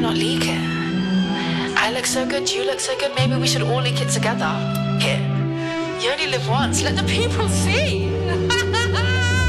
not leak it? I look so good, you look so good, maybe we should all leak it together. Here, you only live once, let the people see.